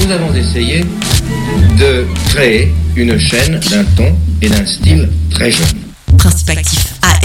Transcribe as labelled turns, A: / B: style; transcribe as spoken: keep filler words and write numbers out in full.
A: nous avons essayé de créer une chaîne d'un ton et d'un style très jeune.
B: Principe actif, A